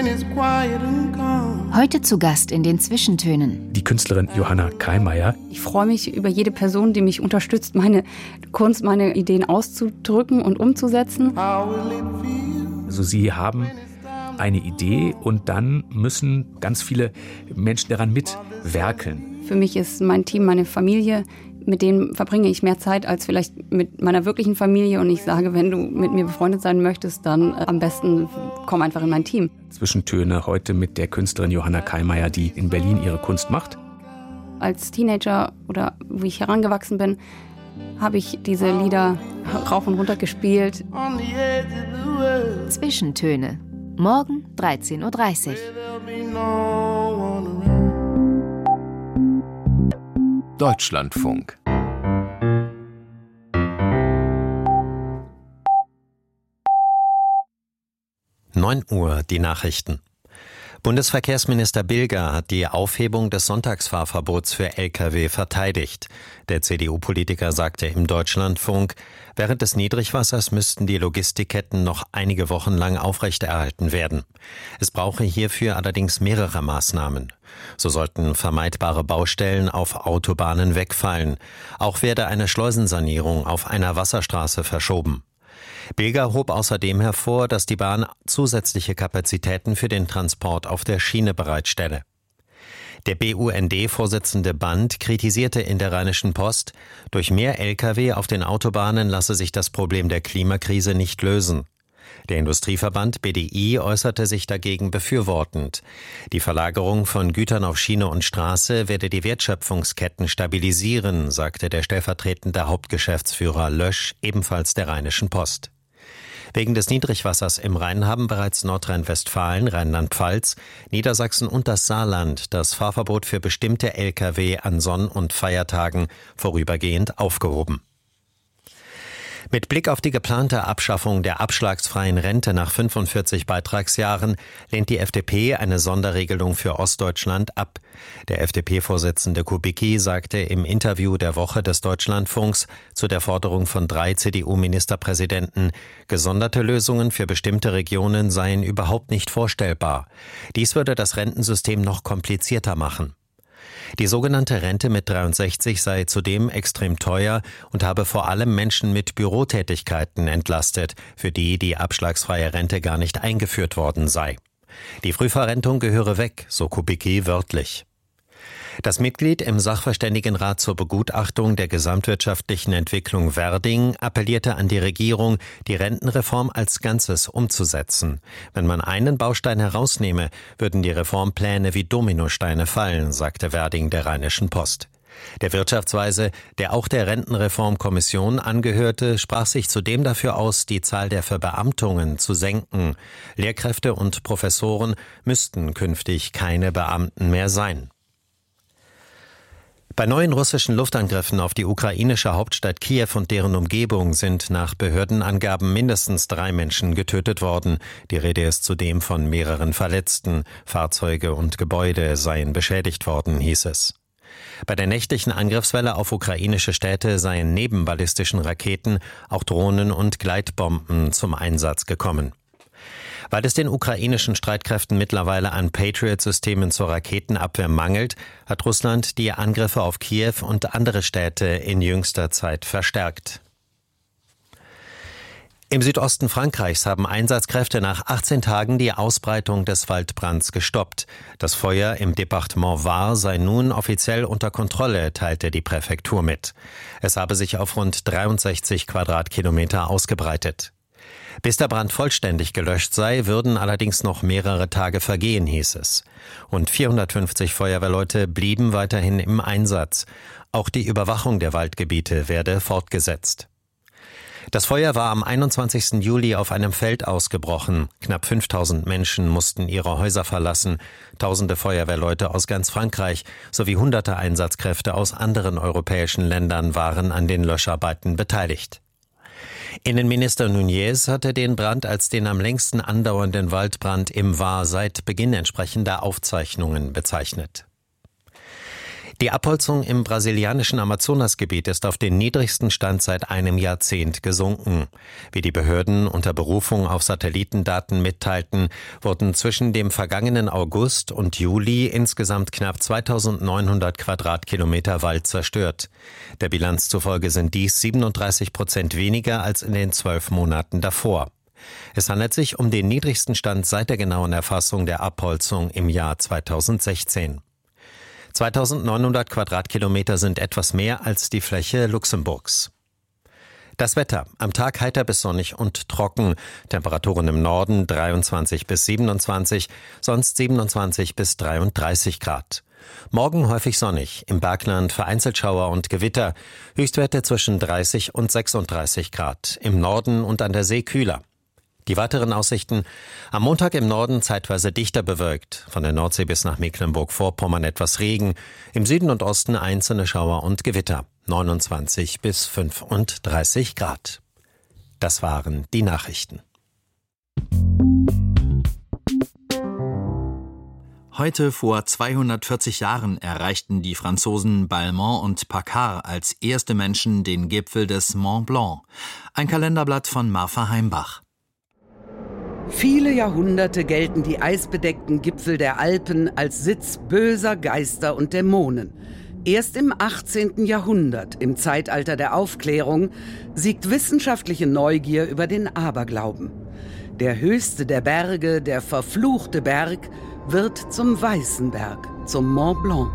Heute zu Gast in den Zwischentönen. Die Künstlerin Johanna Kaimeyer. Ich freue mich über jede Person, die mich unterstützt, meine Kunst, meine Ideen auszudrücken und umzusetzen. Also Sie haben eine Idee und dann müssen ganz viele Menschen daran mitwerkeln. Für mich ist mein Team meine Familie. Mit denen verbringe ich mehr Zeit als vielleicht mit meiner wirklichen Familie. Und ich sage, wenn du mit mir befreundet sein möchtest, dann am besten komm einfach in mein Team. Zwischentöne heute mit der Künstlerin Johanna Kaimeyer, die in Berlin ihre Kunst macht. Als Teenager oder wie ich herangewachsen bin, habe ich diese Lieder rauf und runter gespielt. Zwischentöne. Morgen 13:30 Uhr. Deutschlandfunk. 9 Uhr, die Nachrichten. Bundesverkehrsminister Bilger hat die Aufhebung des Sonntagsfahrverbots für Lkw verteidigt. Der CDU-Politiker sagte im Deutschlandfunk, während des Niedrigwassers müssten die Logistikketten noch einige Wochen lang aufrechterhalten werden. Es brauche hierfür allerdings mehrere Maßnahmen. So sollten vermeidbare Baustellen auf Autobahnen wegfallen. Auch werde eine Schleusensanierung auf einer Wasserstraße verschoben. Bilger hob außerdem hervor, dass die Bahn zusätzliche Kapazitäten für den Transport auf der Schiene bereitstelle. Der BUND-Vorsitzende Band kritisierte in der Rheinischen Post, durch mehr Lkw auf den Autobahnen lasse sich das Problem der Klimakrise nicht lösen. Der Industrieverband BDI äußerte sich dagegen befürwortend. Die Verlagerung von Gütern auf Schiene und Straße werde die Wertschöpfungsketten stabilisieren, sagte der stellvertretende Hauptgeschäftsführer Lösch, ebenfalls der Rheinischen Post. Wegen des Niedrigwassers im Rhein haben bereits Nordrhein-Westfalen, Rheinland-Pfalz, Niedersachsen und das Saarland das Fahrverbot für bestimmte Lkw an Sonn- und Feiertagen vorübergehend aufgehoben. Mit Blick auf die geplante Abschaffung der abschlagsfreien Rente nach 45 Beitragsjahren lehnt die FDP eine Sonderregelung für Ostdeutschland ab. Der FDP-Vorsitzende Kubicki sagte im Interview der Woche des Deutschlandfunks zu der Forderung von 3 CDU-Ministerpräsidenten, gesonderte Lösungen für bestimmte Regionen seien überhaupt nicht vorstellbar. Dies würde das Rentensystem noch komplizierter machen. Die sogenannte Rente mit 63 sei zudem extrem teuer und habe vor allem Menschen mit Bürotätigkeiten entlastet, für die die abschlagsfreie Rente gar nicht eingeführt worden sei. Die Frühverrentung gehöre weg, so Kubicki wörtlich. Das Mitglied im Sachverständigenrat zur Begutachtung der gesamtwirtschaftlichen Entwicklung Werding appellierte an die Regierung, die Rentenreform als Ganzes umzusetzen. Wenn man einen Baustein herausnehme, würden die Reformpläne wie Dominosteine fallen, sagte Werding der Rheinischen Post. Der Wirtschaftsweise, der auch der Rentenreformkommission angehörte, sprach sich zudem dafür aus, die Zahl der Verbeamtungen zu senken. Lehrkräfte und Professoren müssten künftig keine Beamten mehr sein. Bei neuen russischen Luftangriffen auf die ukrainische Hauptstadt Kiew und deren Umgebung sind nach Behördenangaben mindestens 3 Menschen getötet worden. Die Rede ist zudem von mehreren Verletzten. Fahrzeuge und Gebäude seien beschädigt worden, hieß es. Bei der nächtlichen Angriffswelle auf ukrainische Städte seien neben ballistischen Raketen auch Drohnen und Gleitbomben zum Einsatz gekommen. Weil es den ukrainischen Streitkräften mittlerweile an Patriot-Systemen zur Raketenabwehr mangelt, hat Russland die Angriffe auf Kiew und andere Städte in jüngster Zeit verstärkt. Im Südosten Frankreichs haben Einsatzkräfte nach 18 Tagen die Ausbreitung des Waldbrands gestoppt. Das Feuer im Departement Var sei nun offiziell unter Kontrolle, teilte die Präfektur mit. Es habe sich auf rund 63 Quadratkilometer ausgebreitet. Bis der Brand vollständig gelöscht sei, würden allerdings noch mehrere Tage vergehen, hieß es. Rund 450 Feuerwehrleute blieben weiterhin im Einsatz. Auch die Überwachung der Waldgebiete werde fortgesetzt. Das Feuer war am 21. Juli auf einem Feld ausgebrochen. Knapp 5000 Menschen mussten ihre Häuser verlassen. Tausende Feuerwehrleute aus ganz Frankreich sowie hunderte Einsatzkräfte aus anderen europäischen Ländern waren an den Löscharbeiten beteiligt. Innenminister Nunez hatte den Brand als den am längsten andauernden Waldbrand im Var seit Beginn entsprechender Aufzeichnungen bezeichnet. Die Abholzung im brasilianischen Amazonasgebiet ist auf den niedrigsten Stand seit einem Jahrzehnt gesunken. Wie die Behörden unter Berufung auf Satellitendaten mitteilten, wurden zwischen dem vergangenen August und Juli insgesamt knapp 2900 Quadratkilometer Wald zerstört. Der Bilanz zufolge sind dies 37% weniger als in den 12 Monaten davor. Es handelt sich um den niedrigsten Stand seit der genauen Erfassung der Abholzung im Jahr 2016. 2900 Quadratkilometer sind etwas mehr als die Fläche Luxemburgs. Das Wetter: am Tag heiter bis sonnig und trocken. Temperaturen im Norden 23 bis 27, sonst 27 bis 33 Grad. Morgen häufig sonnig, im Bergland vereinzelt Schauer und Gewitter. Höchstwerte zwischen 30 und 36 Grad. Im Norden und an der See kühler. Die weiteren Aussichten: am Montag im Norden zeitweise dichter bewölkt, von der Nordsee bis nach Mecklenburg-Vorpommern etwas Regen, im Süden und Osten einzelne Schauer und Gewitter, 29 bis 35 Grad. Das waren die Nachrichten. Heute vor 240 Jahren erreichten die Franzosen Balmont und Paccard als erste Menschen den Gipfel des Mont Blanc. Ein Kalenderblatt von Marfa Heimbach. Viele Jahrhunderte gelten die eisbedeckten Gipfel der Alpen als Sitz böser Geister und Dämonen. Erst im 18. Jahrhundert, im Zeitalter der Aufklärung, siegt wissenschaftliche Neugier über den Aberglauben. Der höchste der Berge, der verfluchte Berg, wird zum Weißen Berg, zum Mont Blanc.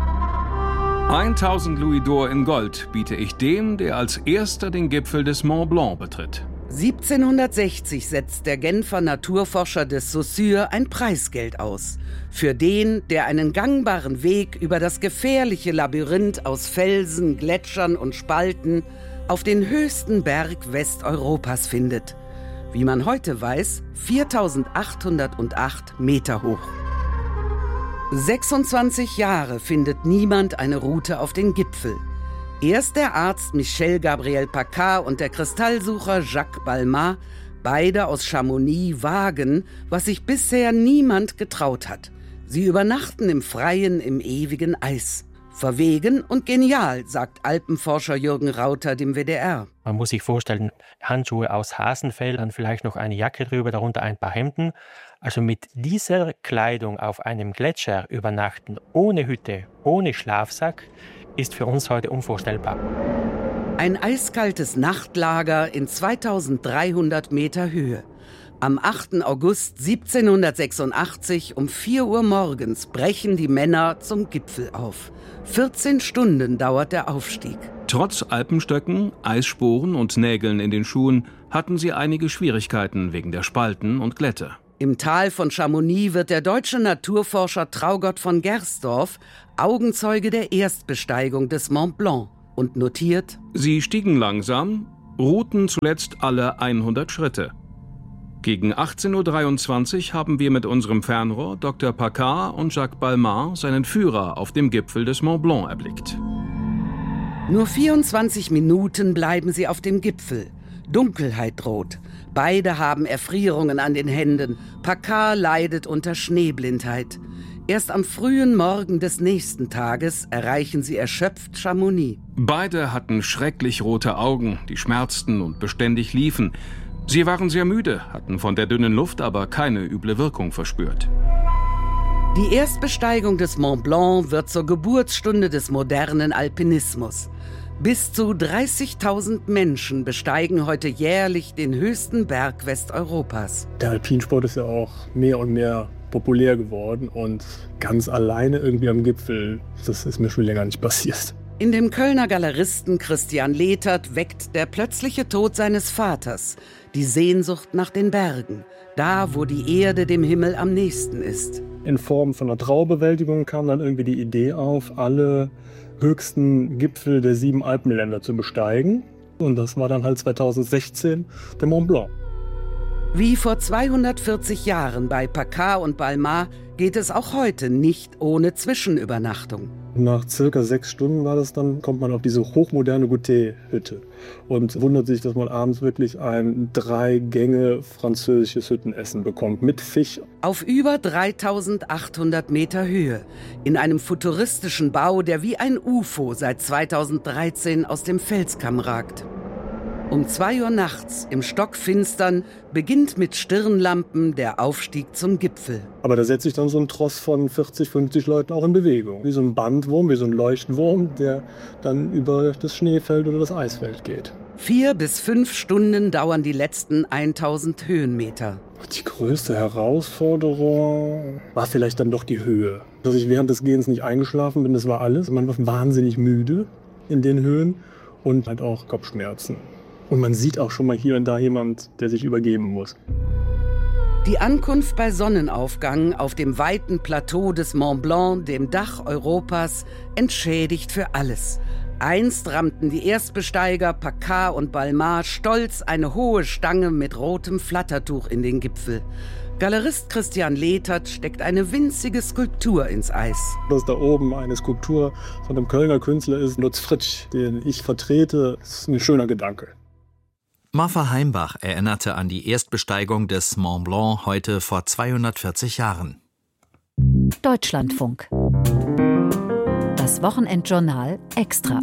1000 Louis d'Or in Gold biete ich dem, der als erster den Gipfel des Mont Blanc betritt. 1760 setzt der Genfer Naturforscher de Saussure ein Preisgeld aus. Für den, der einen gangbaren Weg über das gefährliche Labyrinth aus Felsen, Gletschern und Spalten auf den höchsten Berg Westeuropas findet. Wie man heute weiß, 4808 Meter hoch. 26 Jahre findet niemand eine Route auf den Gipfel. Erst der Arzt Michel Gabriel Paccard und der Kristallsucher Jacques Balmat, beide aus Chamonix, wagen, was sich bisher niemand getraut hat. Sie übernachten im Freien im ewigen Eis. Verwegen und genial, sagt Alpenforscher Jürgen Rauter dem WDR. Man muss sich vorstellen, Handschuhe aus Hasenfell, dann vielleicht noch eine Jacke drüber, darunter ein paar Hemden. Also mit dieser Kleidung auf einem Gletscher übernachten, ohne Hütte, ohne Schlafsack, ist für uns heute unvorstellbar. Ein eiskaltes Nachtlager in 2300 Meter Höhe. Am 8. August 1786 um 4 Uhr morgens brechen die Männer zum Gipfel auf. 14 Stunden dauert der Aufstieg. Trotz Alpenstöcken, Eissporen und Nägeln in den Schuhen hatten sie einige Schwierigkeiten wegen der Spalten und Glätte. Im Tal von Chamonix wird der deutsche Naturforscher Traugott von Gersdorf Augenzeuge der Erstbesteigung des Mont Blanc und notiert: Sie stiegen langsam, ruhten zuletzt alle 100 Schritte. Gegen 18:23 Uhr haben wir mit unserem Fernrohr Dr. Paccard und Jacques Balmat seinen Führer auf dem Gipfel des Mont Blanc erblickt. Nur 24 Minuten bleiben sie auf dem Gipfel. Dunkelheit droht. Beide haben Erfrierungen an den Händen. Paccard leidet unter Schneeblindheit. Erst am frühen Morgen des nächsten Tages erreichen sie erschöpft Chamonix. Beide hatten schrecklich rote Augen, die schmerzten und beständig liefen. Sie waren sehr müde, hatten von der dünnen Luft aber keine üble Wirkung verspürt. Die Erstbesteigung des Mont Blanc wird zur Geburtsstunde des modernen Alpinismus. Bis zu 30.000 Menschen besteigen heute jährlich den höchsten Berg Westeuropas. Der Alpinsport ist ja auch mehr und mehr populär geworden und ganz alleine irgendwie am Gipfel, das ist mir schon länger nicht passiert. In dem Kölner Galeristen Christian Lehtert weckt der plötzliche Tod seines Vaters die Sehnsucht nach den Bergen, da wo die Erde dem Himmel am nächsten ist. In Form von einer Trauerbewältigung kam dann irgendwie die Idee auf, alle höchsten Gipfel der 7 Alpenländer zu besteigen. Und das war dann halt 2016 der Mont Blanc. Wie vor 240 Jahren bei Paccard und Balmat geht es auch heute nicht ohne Zwischenübernachtung. Nach circa 6 Stunden war das dann, kommt man auf diese hochmoderne Goûter-Hütte und wundert sich, dass man abends wirklich ein 3-Gänge französisches Hüttenessen bekommt mit Fisch. Auf über 3800 Meter Höhe, in einem futuristischen Bau, der wie ein UFO seit 2013 aus dem Felskamm ragt. Um 2 Uhr nachts, im Stockfinstern, beginnt mit Stirnlampen der Aufstieg zum Gipfel. Aber da setzt sich dann so ein Tross von 40, 50 Leuten auch in Bewegung. Wie so ein Bandwurm, wie so ein Leuchtwurm, der dann über das Schneefeld oder das Eisfeld geht. 4 bis 5 Stunden dauern die letzten 1000 Höhenmeter. Die größte Herausforderung war vielleicht dann doch die Höhe. Dass ich während des Gehens nicht eingeschlafen bin, das war alles. Man war wahnsinnig müde in den Höhen und halt auch Kopfschmerzen. Und man sieht auch schon mal hier und da jemand, der sich übergeben muss. Die Ankunft bei Sonnenaufgang auf dem weiten Plateau des Mont Blanc, dem Dach Europas, entschädigt für alles. Einst rammten die Erstbesteiger Paccard und Balmar stolz eine hohe Stange mit rotem Flattertuch in den Gipfel. Galerist Christian Lehtert steckt eine winzige Skulptur ins Eis. Dass da oben eine Skulptur von einem Kölner Künstler ist, Lutz Fritsch, den ich vertrete, ist ein schöner Gedanke. Marfa Heimbach erinnerte an die Erstbesteigung des Mont Blanc heute vor 240 Jahren. Deutschlandfunk. Das Wochenendjournal extra.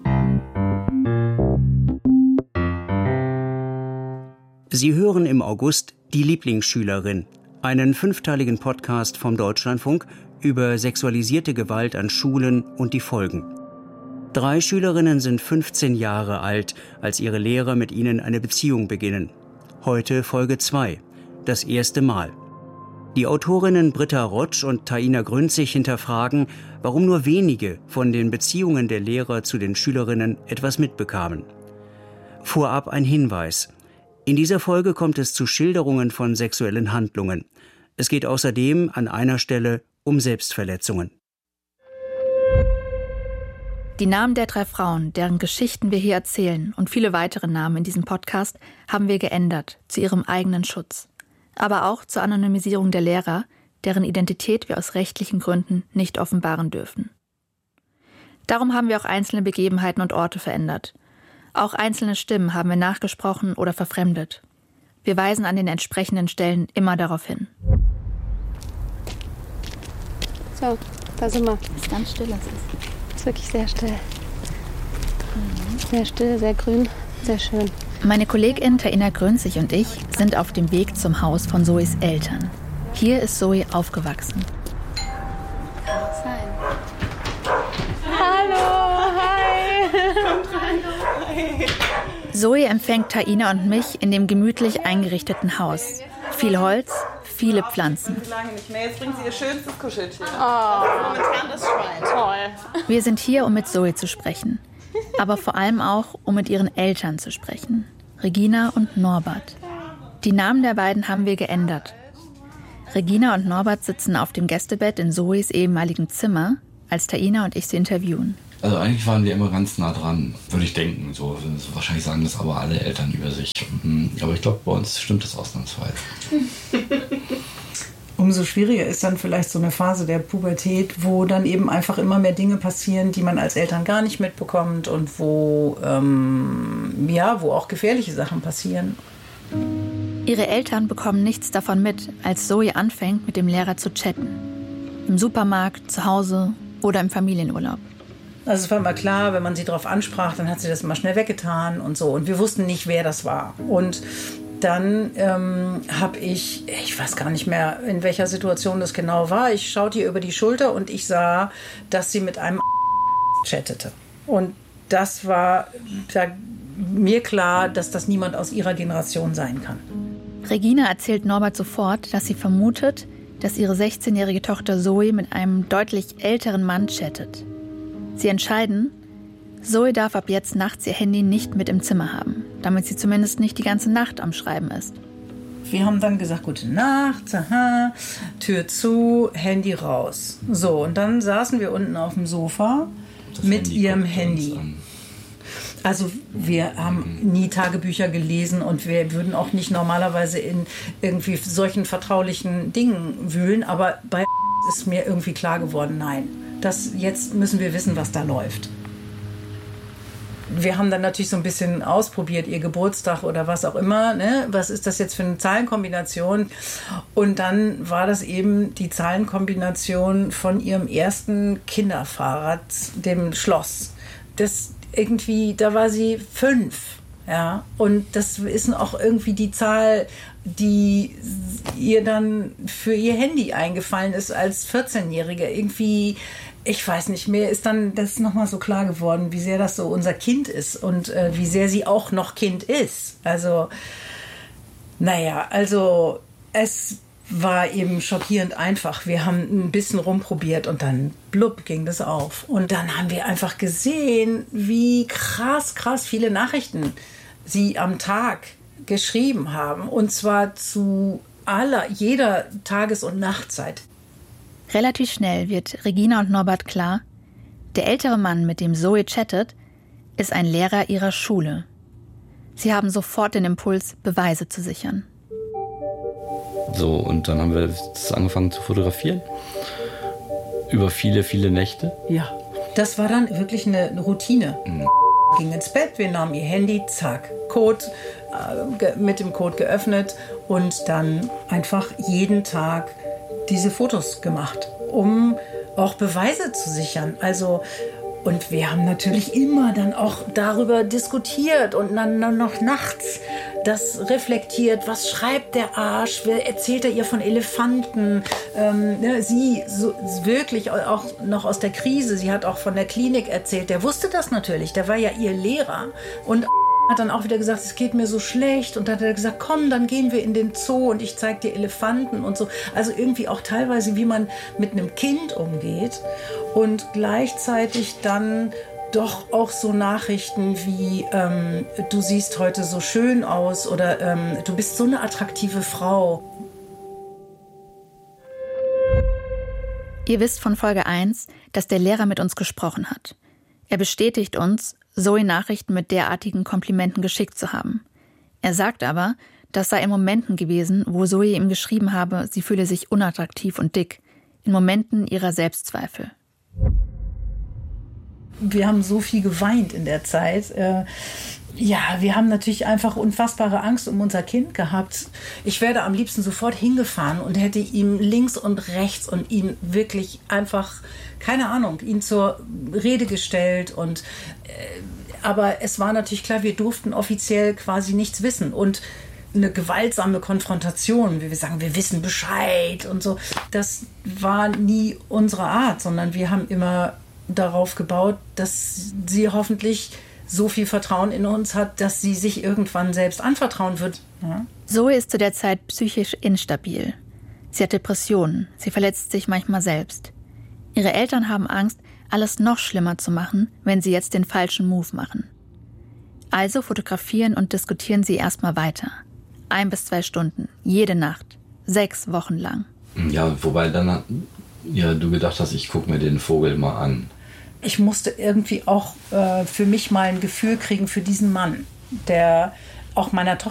Sie hören im August Die Lieblingsschülerin, einen 5-teiligen Podcast vom Deutschlandfunk über sexualisierte Gewalt an Schulen und die Folgen. 3 Schülerinnen sind 15 Jahre alt, als ihre Lehrer mit ihnen eine Beziehung beginnen. Heute Folge 2, das erste Mal. Die Autorinnen Britta Rotsch und Taina Grünzig hinterfragen, warum nur wenige von den Beziehungen der Lehrer zu den Schülerinnen etwas mitbekamen. Vorab ein Hinweis. In dieser Folge kommt es zu Schilderungen von sexuellen Handlungen. Es geht außerdem an einer Stelle um Selbstverletzungen. Die Namen der 3 Frauen, deren Geschichten wir hier erzählen, und viele weitere Namen in diesem Podcast haben wir geändert, zu ihrem eigenen Schutz. Aber auch zur Anonymisierung der Lehrer, deren Identität wir aus rechtlichen Gründen nicht offenbaren dürfen. Darum haben wir auch einzelne Begebenheiten und Orte verändert. Auch einzelne Stimmen haben wir nachgesprochen oder verfremdet. Wir weisen an den entsprechenden Stellen immer darauf hin. So, da sind wir. Es ist ganz still. Es ist wirklich sehr still. Sehr still, sehr grün, sehr schön. Meine Kollegin Taina Grünzig und ich sind auf dem Weg zum Haus von Zoes Eltern. Hier ist Zoe aufgewachsen. Hallo, hi. Kommt rein. Hi. Zoe empfängt Taina und mich in dem gemütlich eingerichteten Haus. Viel Holz, viele Pflanzen. Jetzt bringt sie ihr schönstes Kuscheltier. Momentan das Schwein. Toll. Wir sind hier, um mit Zoe zu sprechen. Aber vor allem auch, um mit ihren Eltern zu sprechen. Regina und Norbert. Die Namen der beiden haben wir geändert. Regina und Norbert sitzen auf dem Gästebett in Zoes ehemaligem Zimmer, als Taina und ich sie interviewen. Also eigentlich waren wir immer ganz nah dran, würde ich denken. So, wahrscheinlich sagen das aber alle Eltern über sich. Aber ich glaube, bei uns stimmt das ausnahmsweise. Umso schwieriger ist dann vielleicht so eine Phase der Pubertät, wo dann eben einfach immer mehr Dinge passieren, die man als Eltern gar nicht mitbekommt und wo auch gefährliche Sachen passieren. Ihre Eltern bekommen nichts davon mit, als Zoe anfängt, mit dem Lehrer zu chatten. Im Supermarkt, zu Hause oder im Familienurlaub. Also es war immer klar, wenn man sie darauf ansprach, dann hat sie das immer schnell weggetan und so. Und wir wussten nicht, wer das war. Und dann habe ich weiß gar nicht mehr, in welcher Situation das genau war. Ich schaute ihr über die Schulter und ich sah, dass sie mit einem chattete. Und das war mir klar, dass das niemand aus ihrer Generation sein kann. Regina erzählt Norbert sofort, dass sie vermutet, dass ihre 16-jährige Tochter Zoe mit einem deutlich älteren Mann chattet. Sie entscheiden, Zoe darf ab jetzt nachts ihr Handy nicht mit im Zimmer haben, damit sie zumindest nicht die ganze Nacht am Schreiben ist. Wir haben dann gesagt, gute Nacht, aha, Tür zu, Handy raus. So, und dann saßen wir unten auf dem Sofa mit ihrem Handy. Also wir haben nie Tagebücher gelesen und wir würden auch nicht normalerweise in irgendwie solchen vertraulichen Dingen wühlen, aber bei ist mir irgendwie klar geworden, nein. jetzt müssen wir wissen, was da läuft. Wir haben dann natürlich so ein bisschen ausprobiert, ihr Geburtstag oder was auch immer, ne? Was ist das jetzt für eine Zahlenkombination? Und dann war das eben die Zahlenkombination von ihrem ersten Kinderfahrrad, dem Schloss. Das irgendwie, da war sie 5. Ja, und das ist auch irgendwie die Zahl, die ihr dann für ihr Handy eingefallen ist als 14-Jährige. Irgendwie, ich weiß nicht, mir ist dann das nochmal so klar geworden, wie sehr das so unser Kind ist und wie sehr sie auch noch Kind ist. Also, naja, also es war eben schockierend einfach. Wir haben ein bisschen rumprobiert und dann blub ging das auf. Und dann haben wir einfach gesehen, wie krass viele Nachrichten sie am Tag geschrieben haben. Und zwar zu jeder Tages- und Nachtzeit. Relativ schnell wird Regina und Norbert klar, der ältere Mann, mit dem Zoe chattet, ist ein Lehrer ihrer Schule. Sie haben sofort den Impuls, Beweise zu sichern. So, und dann haben wir das angefangen zu fotografieren. Über viele Nächte. Ja, das war dann wirklich eine Routine. Ging ins Bett, wir nahmen ihr Handy, zack, Code, mit dem Code geöffnet und dann einfach jeden Tag diese Fotos gemacht, um auch Beweise zu sichern. Also, und wir haben natürlich immer dann auch darüber diskutiert und dann noch nachts das reflektiert. Was schreibt der Arsch? Wer erzählt er ihr von Elefanten? Sie so, wirklich auch noch aus der Krise. Sie hat auch von der Klinik erzählt. Der wusste das natürlich. Der war ja ihr Lehrer. Und hat dann auch wieder gesagt, es geht mir so schlecht. Und dann hat er gesagt, komm, dann gehen wir in den Zoo und ich zeig dir Elefanten und so. Also irgendwie auch teilweise, wie man mit einem Kind umgeht. Und gleichzeitig dann doch auch so Nachrichten wie, du siehst heute so schön aus oder du bist so eine attraktive Frau. Ihr wisst von Folge 1, dass der Lehrer mit uns gesprochen hat. Er bestätigt uns, Zoe Nachrichten mit derartigen Komplimenten geschickt zu haben. Er sagt aber, das sei in Momenten gewesen, wo Zoe ihm geschrieben habe, sie fühle sich unattraktiv und dick. In Momenten ihrer Selbstzweifel. Wir haben so viel geweint in der Zeit. Wir haben natürlich einfach unfassbare Angst um unser Kind gehabt. Ich wäre am liebsten sofort hingefahren und hätte ihm links und rechts und ihn wirklich einfach, keine Ahnung, ihn zur Rede gestellt. Aber es war natürlich klar, wir durften offiziell quasi nichts wissen. Und eine gewaltsame Konfrontation, wie wir sagen, wir wissen Bescheid und so, das war nie unsere Art, sondern wir haben immer darauf gebaut, dass sie hoffentlich so viel Vertrauen in uns hat, dass sie sich irgendwann selbst anvertrauen wird. Ja. Zoe ist zu der Zeit psychisch instabil. Sie hat Depressionen, sie verletzt sich manchmal selbst. Ihre Eltern haben Angst, alles noch schlimmer zu machen, wenn sie jetzt den falschen Move machen. Also fotografieren und diskutieren sie erstmal weiter. 1 bis 2 Stunden, jede Nacht, 6 Wochen lang. Ja, wobei dann du gedacht hast, ich gucke mir den Vogel mal an. Ich musste irgendwie auch für mich mal ein Gefühl kriegen für diesen Mann, der auch meiner Tochter